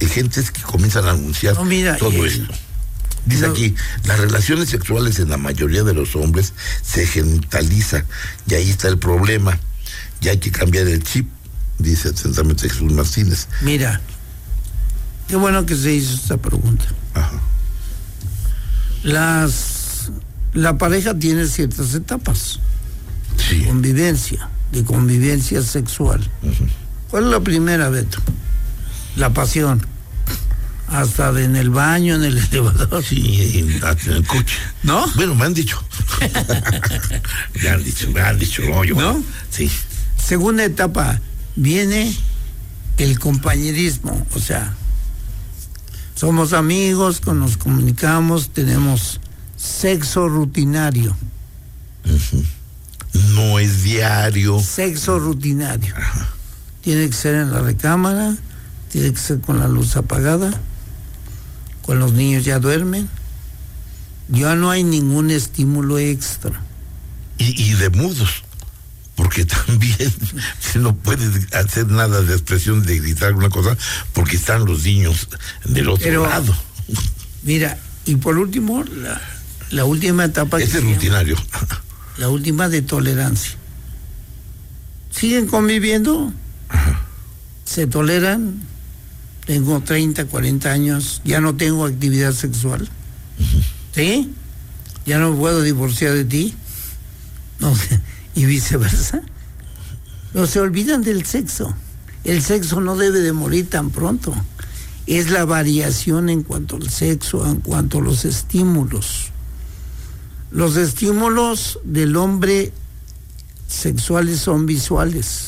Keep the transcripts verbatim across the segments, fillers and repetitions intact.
gentes que comienzan a anunciar no, mira, todo eh, esto. Dice no. aquí, las relaciones sexuales en la mayoría de los hombres se genitaliza, y ahí está el problema, y hay que cambiar el chip, dice atentamente Jesús Martínez. Mira, qué bueno que se hizo esta pregunta. Ajá. Las, la pareja tiene ciertas etapas. Sí. De convivencia, de convivencia sexual. Uh-huh. ¿Cuál es la primera, Beto? La pasión. Hasta de en el baño, en el elevador. Sí, en, en el coche. ¿No? Bueno, me han dicho. me han dicho, me han dicho. No, yo, ¿no? Sí. Segunda etapa, viene el compañerismo. O sea, somos amigos, nos comunicamos, tenemos sexo rutinario. Uh-huh. No es diario. Sexo rutinario. Ajá. Tiene que ser en la recámara, tiene que ser con la luz apagada, con los niños ya duermen, ya no hay ningún estímulo extra. Y, y de mudos, porque también no puedes hacer nada de expresión, de gritar alguna cosa, porque están los niños del otro Pero, lado. Mira, y por último, la, la última etapa... Ese es rutinario. La última de tolerancia. ¿Siguen conviviendo? Ajá. ¿Se toleran? Tengo treinta, cuarenta años, ya no tengo actividad sexual. Uh-huh. ¿Sí? Ya no me puedo divorciar de ti. No, y viceversa. No se olvidan del sexo. El sexo no debe de morir tan pronto. Es la variación en cuanto al sexo, en cuanto a los estímulos. Los estímulos del hombre sexuales son visuales.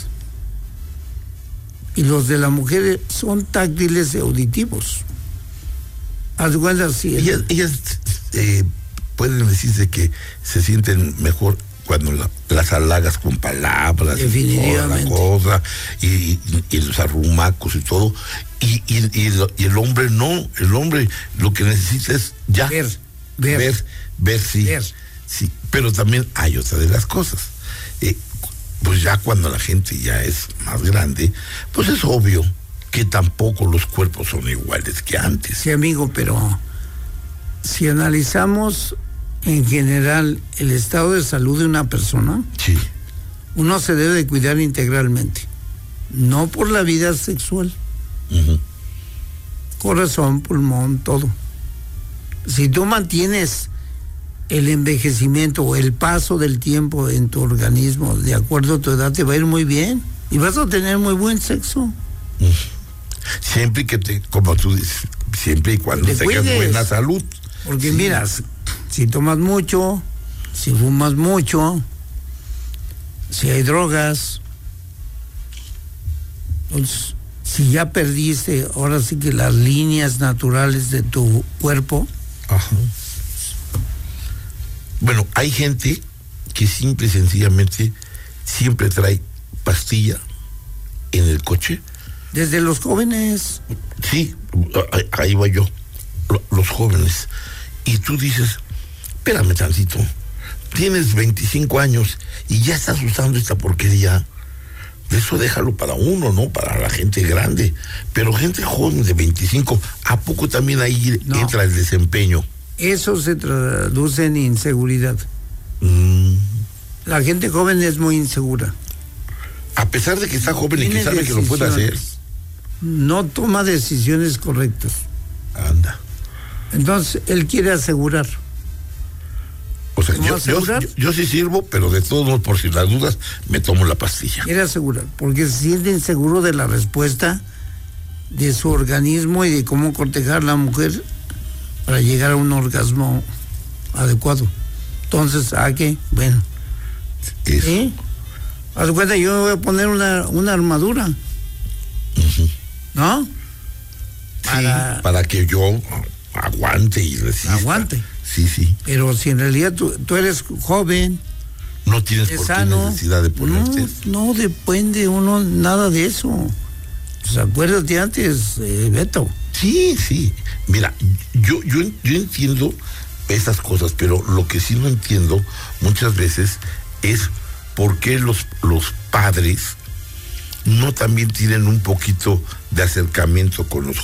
Y los de la mujer son táctiles y auditivos. Haz cuenta así. Ellas, ellas eh, pueden decirse que se sienten mejor cuando la, las halagas con palabras, definitivamente, y toda la cosa, y, y, y los arrumacos y todo, y, y, y, lo, y el hombre no, el hombre lo que necesita es ya ver, ver, ver, ver sí, ver. sí, pero también hay otra de las cosas. Eh, pues ya cuando la gente ya es más grande, pues es obvio que tampoco los cuerpos son iguales que antes. Sí, amigo, pero si analizamos en general el estado de salud de una persona, sí, uno se debe de cuidar integralmente, no por la vida sexual, uh-huh. corazón, pulmón, todo. Si tú mantienes el envejecimiento o el paso del tiempo en tu organismo de acuerdo a tu edad, te va a ir muy bien y vas a tener muy buen sexo. Uh-huh. Siempre que te, como tú dices, siempre y cuando te tengas cuides, buena salud. porque sí. miras, si tomas mucho, si fumas mucho, si hay drogas, entonces, si ya perdiste ahora sí que las líneas naturales de tu cuerpo. Ajá. Bueno, hay gente que simple y sencillamente siempre trae pastilla en el coche. Desde los jóvenes. Sí, ahí va yo, los jóvenes. Y tú dices, espérame tantito, tienes veinticinco años y ya estás usando esta porquería. Eso déjalo para uno, ¿no? Para la gente grande. Pero gente joven de veinticinco, ¿a poco también ahí no. entra el desempeño? Eso se traduce en inseguridad. Mm. La gente joven es muy insegura. A pesar de que está joven y que sabe que lo puede hacer. No toma decisiones correctas. Anda. Entonces, él quiere asegurar. O sea, yo, yo, yo, yo sí sirvo, pero de todos modos, por si las dudas, me tomo la pastilla. Quiere asegurar, porque se siente inseguro de la respuesta de su organismo y de cómo cortejar a la mujer para llegar a un orgasmo adecuado. Entonces, ¿a qué? Bueno. Eso. ¿Sí? Haz cuenta, yo voy a poner una, una armadura. Uh-huh. ¿No? Sí, para, para que yo aguante y resista. Aguante. Sí, sí. Pero si en realidad tú, tú eres joven, no tienes por qué necesidad de ponerte. No, no depende uno nada de eso. Pues acuérdate antes, eh, Beto. Sí, sí. Mira, yo, yo, yo entiendo esas cosas, pero lo que sí no entiendo muchas veces es por qué los, los padres no también tienen un poquito de acercamiento con los